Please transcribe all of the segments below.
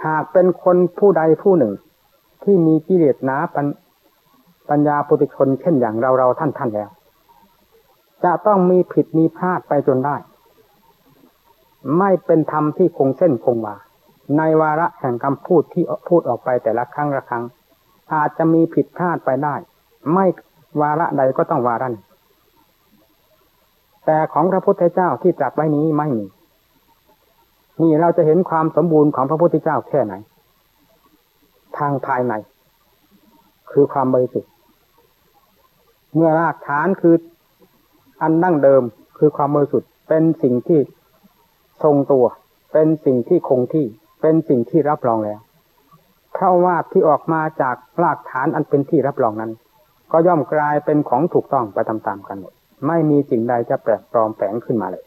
หากเป็นคนผู้ใดผู้หนึ่งที่มีกิเลสหนาปัญญาปุถุชนเช่นอย่างเราท่านแล้วจะต้องมีผิดมีพลาดไปจนได้ไม่เป็นธรรมที่คงเส้นคงวาในวาระแห่งคำพูดที่พูดออกไปแต่ละครั้งละครั้งอาจจะมีผิดพลาดไปได้ไม่วาระใดก็ต้องวาระแต่ของพระพุทธเจ้าที่ตรัสไว้นี้ไม่มีนี่เราจะเห็นความสมบูรณ์ของพระพุทธเจ้าแค่ไหนทางภายในคือความบริสุทธิ์เมื่อรากฐานคืออันดั้งเดิมคือความบริสุทธิ์เป็นสิ่งที่ทรงตัวเป็นสิ่งที่คงที่เป็นสิ่งที่รับรองแล้วเพราะว่าที่ออกมาจากรากฐานอันเป็นที่รับรองนั้นก็ย่อมกลายเป็นของถูกต้องไปตามๆกันหมดไม่มีสิ่งใดจะแปลกปลอมแฝงขึ้นมาเลย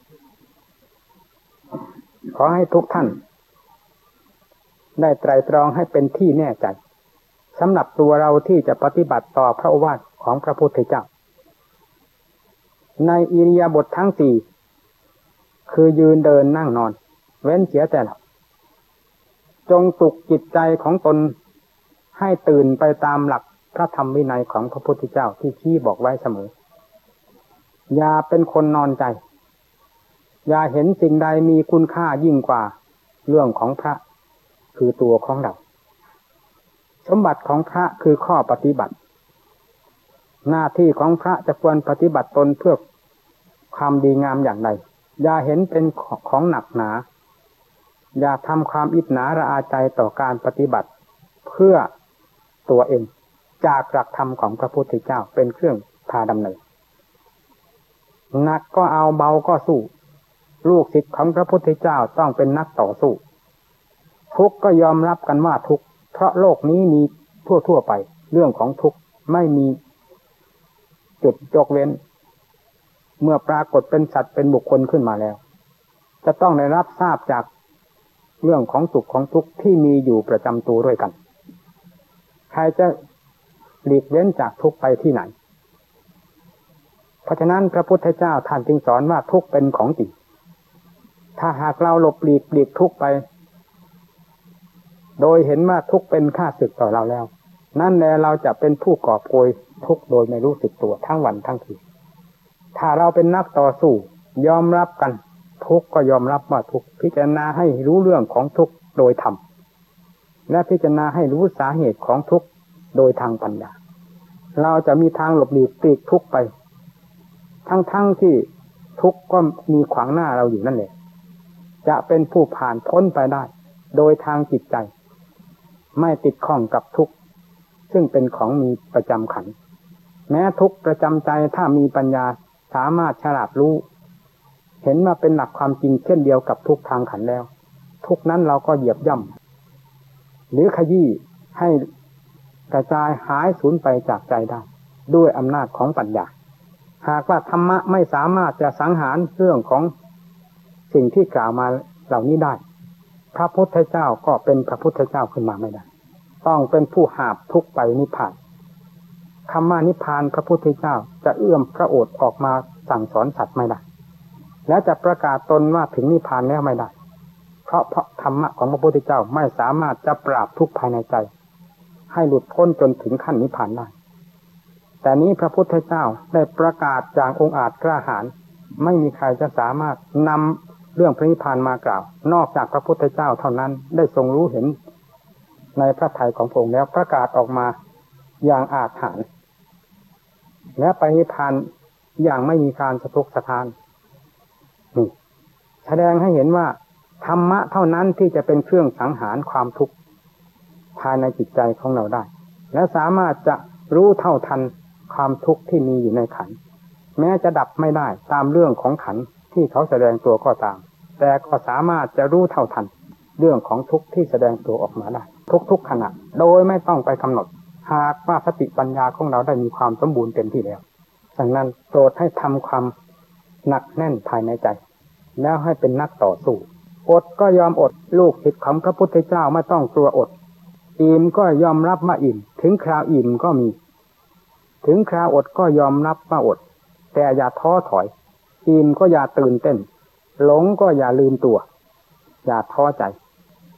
ขอให้ทุกท่านได้ไตร่ตรองให้เป็นที่แน่ใจสำหรับตัวเราที่จะปฏิบัติต่อพระโอวาทของพระพุทธเจ้าในอิริยาบถทั้งสี่คือยืนเดินนั่งนอนเว้นเสียแต่หลับจงปลุกจิตใจของตนให้ตื่นไปตามหลักพระธรรมวินัยของพระพุทธเจ้าที่ชี้บอกไว้เสมออย่าเป็นคนนอนใจอย่าเห็นสิ่งใดมีคุณค่ายิ่งกว่าเรื่องของพระคือตัวของเราสมบัติของพระคือข้อปฏิบัติหน้าที่ของพระจะควรปฏิบัติตนเพื่อความดีงามอย่างใดอย่าเห็นเป็นของหนักหนาอย่าทำความอิจฉาระอาใจต่อการปฏิบัติเพื่อตัวเองจากหลักธรรมของพระพุทธเจ้าเป็นเครื่องพาดำเนินหนักก็เอาเบาก็สู้ลูกศิษย์ของพระพุทธเจ้าต้องเป็นนักต่อสู้ทุกข์ก็ยอมรับกันว่าทุกข์เพราะโลกนี้มีทั่วไปเรื่องของทุกข์ไม่มีจุดยกเว้นเมื่อปรากฏเป็นสัตว์เป็นบุคคลขึ้นมาแล้วจะต้องได้รับทราบจากเรื่องของสุขของทุกข์ที่มีอยู่ประจำตัวด้วยกันใครจะหลีกเว้นจากทุกข์ไปที่ไหนเพราะฉะนั้นพระพุทธเจ้าท่านจึงสอนว่าทุกข์เป็นของจริงถ้าหากเราหลบหลีกทุกข์ไปโดยเห็นว่าทุกข์เป็นข้าศึกต่อเราแล้วนั่นแหละเราจะเป็นผู้กอบโกยทุกข์โดยไม่รู้สึกตัวทั้งวันทั้งคืนถ้าเราเป็นนักต่อสู้ยอมรับกันทุกข์ก็ยอมรับว่าทุกข์พิจารณาให้รู้เรื่องของทุกข์โดยธรรมและพิจารณาให้รู้สาเหตุของทุกข์โดยทางปัญญาเราจะมีทางหลบหลีกปลีกทุกข์ไปทั้งที่ทุกข์ก็มีขวางหน้าเราอยู่นั่นแหละจะเป็นผู้ผ่านพ้นไปได้โดยทางจิตใจไม่ติดข้องกับทุกข์ซึ่งเป็นของมีประจำขันธ์แม้ทุกข์ประจำใจถ้ามีปัญญาสามารถฉลาดรู้เห็นว่าเป็นหลักความจริงเช่นเดียวกับทุกทางขันธ์แล้วทุกนั้นเราก็เหยียบย่ำหรือขยี้ให้กระจายหายสูญไปจากใจได้ด้วยอำนาจของปัญญาหากว่าธรรมะไม่สามารถจะสังหารเรื่องของสิ่งที่กล่าวมาเหล่านี้ได้พระพุทธเจ้าก็เป็นพระพุทธเจ้าขึ้นมาไม่ได้ต้องเป็นผู้หาบทุกข์ไปนิพพานคำว่านิพพานพระพุทธเจ้าจะเอื้อมพระโอษฐ์ออกมาสั่งสอนสัตว์ไม่ได้และจะประกาศตนว่าถึงนิพพานแล้วไม่ได้เพราะธรรมะของพระพุทธเจ้าไม่สามารถจะปราบทุกข์ภายในใจให้หลุดพ้นจนถึงขั้นนิพพานได้แต่นี้พระพุทธเจ้าได้ประกาศอย่างองอาจกล้าหาญไม่มีใครจะสามารถนำเรื่องพระนิพพานมากล่าวนอกจากพระพุทธเจ้าเท่านั้นได้ทรงรู้เห็นในพระทัยของพระองค์แล้วประกาศออกมาอย่างอาจหาญและไปนิพพานอย่างไม่มีการสะทกสะท้านนี่แสดงให้เห็นว่าธรรมะเท่านั้นที่จะเป็นเครื่องสังหารความทุกข์ภายในจิตใจของเราได้และสามารถจะรู้เท่าทันความทุกข์ที่มีอยู่ในขันธ์แม้จะดับไม่ได้ตามเรื่องของขันธ์ที่เขาแสดงตัวก็ตามแต่ก็สามารถจะรู้เท่าทันเรื่องของทุกข์ที่แสดงตัวออกมาได้ทุกขณะโดยไม่ต้องไปกำหนดหากว่าสติปัญญาของเราได้มีความสมบูรณ์เต็มที่แล้วดังนั้นโปรดให้ทำความหนักแน่นภายในใจแล้วให้เป็นนักต่อสู้อดก็ยอมอดลูกศิษย์ของพระพุทธเจ้าไม่ต้องกลัวอดอิ่มก็ยอมรับว่าอิ่มถึงคราวอิ่มก็มีถึงคราวอดก็ยอมรับว่าอดแต่อย่าท้อถอยอิ่มก็อย่าตื่นเต้นหลงก็อย่าลืมตัวอย่าท้อใจ